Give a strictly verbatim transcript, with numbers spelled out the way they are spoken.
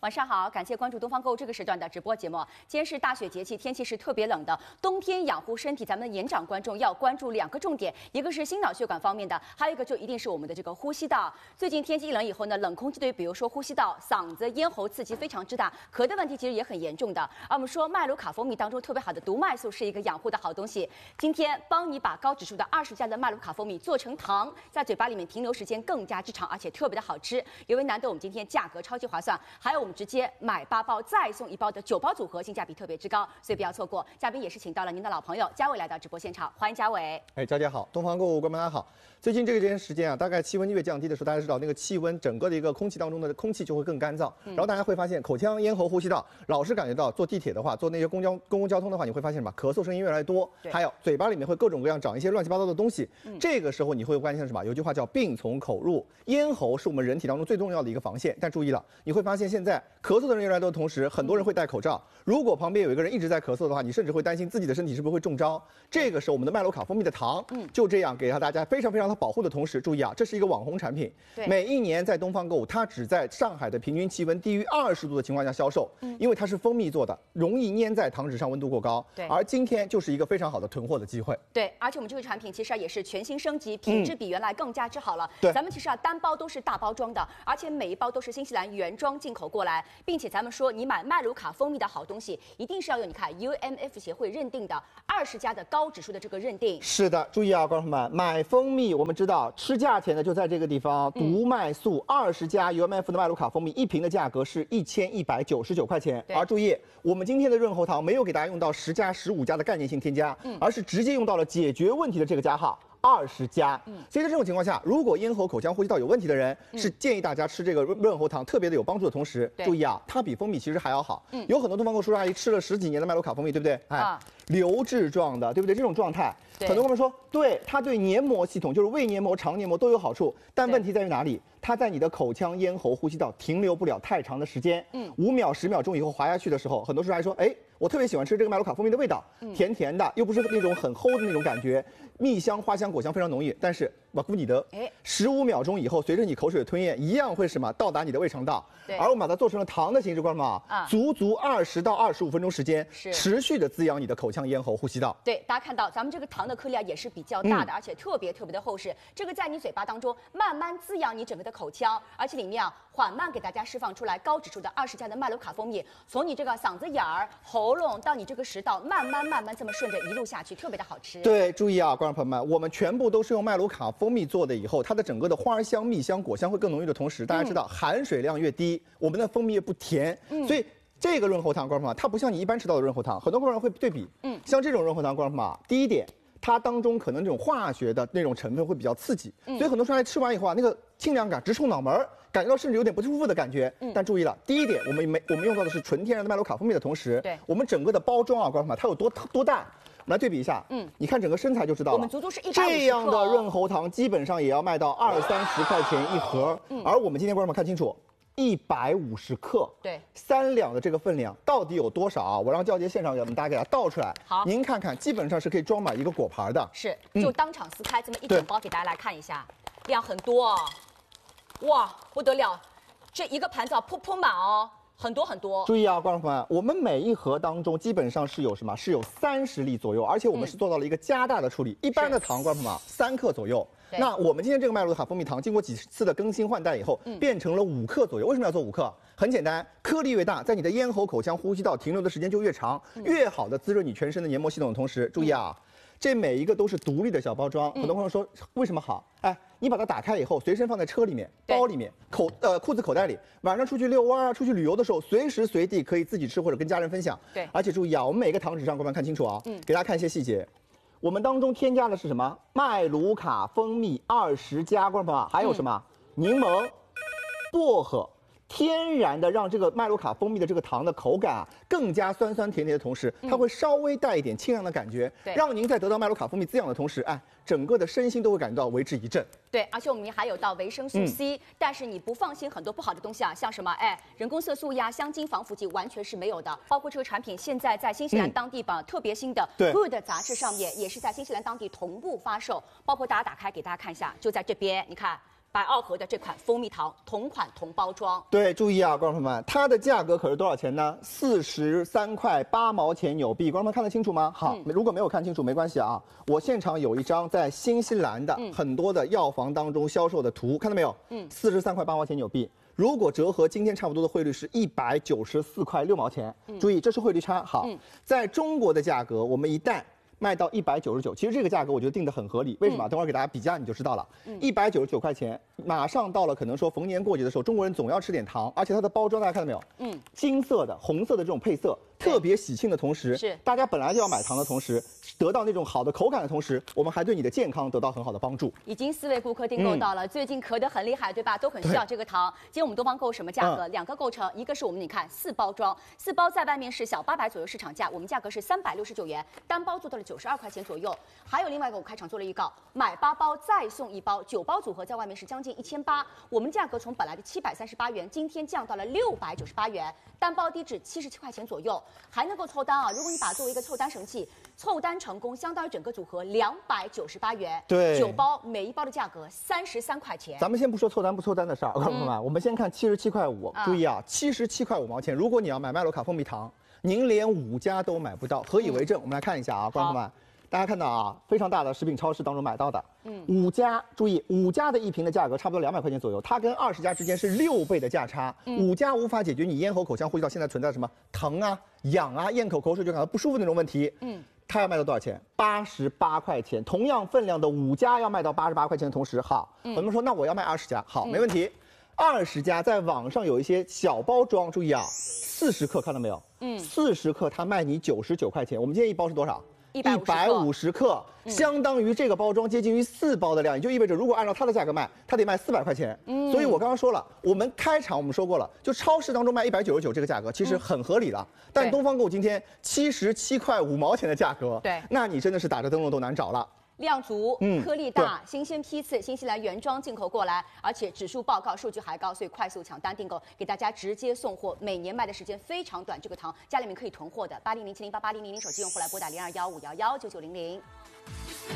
晚上好，感谢关注东方购物这个时段的直播节目。今天是大雪节气，天气是特别冷的，冬天养护身体，咱们的年长观众要关注两个重点，一个是心脑血管方面的，还有一个就一定是我们的这个呼吸道。最近天气一冷以后呢，冷空气对于比如说呼吸道、嗓子、咽喉刺激非常之大，咳的问题其实也很严重的。而我们说麦卢卡蜂蜜当中特别好的毒麦素是一个养护的好东西，今天帮你把高指数的二十加的麦卢卡蜂蜜做成糖，在嘴巴里面停留时间更加之长，而且特别的好吃。尤为难得我们今天价格超级划算，还有我们直接买八包再送一包的九包组合，性价比特别之高，所以不要错过。嘉宾也是请到了您的老朋友嘉伟来到直播现场，欢迎嘉伟。 哎，佳姐好，东方购物观众大家好。最近这个这段时间啊，大概气温越降低的时候，大家知道那个气温整个的一个空气当中的空气就会更干燥，嗯、然后大家会发现口腔、咽喉、呼吸道，老是感觉到坐地铁的话，坐那些公交公共交通的话，你会发现什么？咳嗽声音越来越多，还有嘴巴里面会各种各样长一些乱七八糟的东西。嗯、这个时候你会关心什么？有句话叫病从口入，咽喉是我们人体当中最重要的一个防线。但注意了，你会发现现在咳嗽的人越来越多的同时，很多人会戴口罩。如果旁边有一个人一直在咳嗽的话，你甚至会担心自己的身体是不是会中招。这个时候，我们的麦卢卡蜂蜜的糖，嗯，就这样给到大家非常非常的保护的同时，注意啊，这是一个网红产品。每一年在东方购物，它只在上海的平均气温低于二十度的情况下销售，嗯，因为它是蜂蜜做的，容易粘在糖纸上，温度过高。对，而今天就是一个非常好的囤货的机会。 对，而且我们这个产品其实啊也是全新升级，品质比原来更加之好了。 对， 咱们其实啊单包都是大包装的，而且每一包都是新西兰原装进口过来，并且咱们说你买麦卢卡蜂蜜的好东西，一定是要有你看 U M F 协会认定的二十加的高指数的这个认定。 是的，注意啊，观众朋友们，买蜂蜜我们知道吃价钱的就在这个地方，毒麦素二十加 U M F 的麦卢卡蜂蜜一瓶的价格是一千一百九十九块钱。而注意，我们今天的润喉糖没有给大家用到十加、十五加的概念性添加，嗯、而是直接用到了解决问题的这个加号。二十加，嗯，所以在这种情况下，如果咽喉、口腔、呼吸道有问题的人，嗯、是建议大家吃这个润喉糖，特别的有帮助的同时，注意啊，它比蜂蜜其实还要好。嗯，有很多东方购叔叔阿姨吃了十几年的麦卢卡蜂蜜，对不对？哎，啊、流质状的，对不对？这种状态，很多朋友说，对，它对黏膜系统，就是胃黏膜、肠黏膜都有好处，但问题在于哪里？它在你的口腔、咽喉、呼吸道停留不了太长的时间，嗯，五秒、十秒钟以后滑下去的时候，很多叔叔阿姨说，哎，我特别喜欢吃这个麦卢卡蜂蜜的味道，嗯、甜甜的，又不是那种很齁的那种感觉，蜜香、花香、果香非常浓郁，但是瓦古尼德，哎，十五秒钟以后，随着你口水的吞咽，一样会什么到达你的胃肠道。而我们把它做成了糖的形式，观众们啊，足足二十到二十五分钟时间，持续的滋养你的口腔、咽喉、呼吸道。 对，大家看到咱们这个糖的颗粒啊也是比较大的，嗯、而且特别特别的厚实。这个在你嘴巴当中慢慢滋养你整个的口腔，而且里面啊缓慢给大家释放出来高指数的二十加的麦卢卡蜂蜜，从你这个嗓子眼儿、喉咙到你这个食道，慢慢慢慢这么顺着一路下去，特别的好吃。 对，注意啊，观众朋友们，我们全部都是用麦卢卡蜂蜜做的，以后它的整个的花香、蜜香、果香会更浓郁的同时，大家知道、嗯、含水量越低，我们的蜂蜜越不甜，嗯、所以这个润喉糖，观众朋友们，它不像你一般吃到的润喉糖，很多观众会对比，嗯，像这种润喉糖，观众朋友们，第一点，它当中可能这种化学的那种成分会比较刺激，嗯、所以很多时候吃完以后啊，那个清凉感直冲脑门儿，感觉到甚至有点不舒服的感觉。嗯、但注意了，第一点，我们没我们用到的是纯天然的麦卢卡蜂蜜的同时，对，我们整个的包装啊，观众朋友们，它有多多大？我们来对比一下，嗯，你看整个身材就知道了。 我们足足是一百五十克、哦、 这样的润喉糖基本上也要卖到二三十块钱一盒，嗯、而我们今天观众们看清楚。一百五十克， 对， 三两的这个分量到底有多少啊？我让教杰现场给我们大家给它倒出来。 好， 您看看，基本上是可以装满一个果盘的。 是，就当场撕开这么一整包给大家来看一下，量很多哦，哇，不得了，这一个盘子啊铺铺满哦。很多很多， 注意啊，观众朋友们，我们每一盒当中基本上是有什么？是有三十粒左右，而且我们是做到了一个加大的处理。嗯、一般的糖，观众朋友们，三克左右。那我们今天这个麦卢卡蜂蜜糖，经过几次的更新换代以后，嗯、变成了五克左右。为什么要做五克？很简单，颗粒越大，在你的咽喉、口腔、呼吸道停留的时间就越长，嗯、越好的滋润你全身的黏膜系统的同时，注意啊。嗯这每一个都是独立的小包装，很多朋友说为什么好？哎，你把它打开以后，随身放在车里面、包里面、口呃裤子口袋里，晚上出去遛弯啊、出去旅游的时候，随时随地可以自己吃或者跟家人分享。对，而且注意啊，我们每个糖纸上，各位看清楚啊，嗯，给大家看一些细节。我们当中添加的是什么？麦卢卡蜂蜜二十加，观众朋友，还有什么？嗯、柠檬、薄荷。天然的让这个麦卢卡蜂蜜的这个糖的口感啊更加酸酸甜甜的同时，它会稍微带一点清凉的感觉，嗯、让您在得到麦卢卡蜂蜜滋养的同时，哎，整个的身心都会感觉到为之一振。 对，而且我们还有到维生素 C，、嗯、但是你不放心很多不好的东西啊，像什么哎人工色素呀、香精、防腐剂完全是没有的。包括这个产品现在在新西兰当地吧、嗯、特别新的 Good 杂志上面也是在新西兰当地同步发售，包括大家打开给大家看一下，就在这边，你看。 百奥和的这款蜂蜜糖，同款同包装。 对，注意啊，观众朋友们，它的价格可是多少钱呢？四十三块八毛钱纽币，观众们看得清楚吗？好，嗯、如果没有看清楚没关系啊，我现场有一张在新西兰的很多的药房当中销售的图，看到没有？嗯，四十三块八毛钱纽币。如果折合今天差不多的汇率是一百九十四块六毛钱，嗯、注意这是汇率差。好，嗯、在中国的价格，我们一旦卖到一百九十九，其实这个价格我觉得定得很合理。为什么？嗯、等会儿给大家比价你就知道了。一百九十九块钱，马上到了可能说逢年过节的时候，中国人总要吃点糖，而且它的包装大家看到没有？嗯，金色的、红色的这种配色，特别喜庆的同时，是大家本来就要买糖的同时，得到那种好的口感的同时，我们还对你的健康得到很好的帮助。 已经四位顾客订购到了，嗯、最近咳得很厉害，对吧？都很需要这个糖。今天我们东方购什么价格？嗯、两个购成，一个是我们你看四包装，四包在外面是小八百左右市场价，我们价格是三百六十九元，单包做到了九十二块钱左右。还有另外一个，我开场做了预告，买八包再送一包，九包组合在外面是将近一千八，我们价格从本来的七百三十八元，今天降到了六百九十八元，单包低至七十七块钱左右，还能够凑单啊！如果你把它作为一个凑单神器，凑单成功，相当于整个组合两百九十八元， 对， 九包每一包的价格三十三块钱。 咱们先不说凑单不凑单的事儿，观众朋友们，我们先看七十七块五，注意啊，七十七块五毛钱。如果你要买麦罗卡蜂蜜糖，您连五家都买不到，何以为证？嗯、我们来看一下啊，观众朋友们。大家看到啊，非常大的食品超市当中买到的，嗯，五家，注意五家的一瓶的价格差不多两百块钱左右，它跟二十家之间是六倍的价差。嗯、五家无法解决你咽喉、口腔、呼吸道现在存在什么疼啊、痒啊、咽口口水就感到不舒服那种问题。嗯，它要卖到多少钱？八十八块钱。同样分量的五家要卖到八十八块钱的同时，好，嗯、我们说那我要卖二十家，好，没问题。二十家在网上有一些小包装，注意啊，四十克看到没有？嗯，四十克它卖你九十九块钱。我们今天一包是多少？一百五十克，嗯、相当于这个包装接近于四包的量，也就意味着如果按照它的价格卖，它得卖四百块钱。嗯，所以我刚刚说了，我们开场我们说过了，就超市当中卖一百九十九这个价格其实很合理了。嗯、但东方购今天七十七块五毛钱的价格，对，那你真的是打着灯笼都难找了。 量足，嗯，颗粒大，新鲜批次，新西兰原装进口过来，而且指数报告数据还高，所以快速抢单订购，给大家直接送货。每年卖的时间非常短，这个糖家里面可以囤货的，八零零七零八八零零零手机用户来拨打零二幺五幺幺九九零零。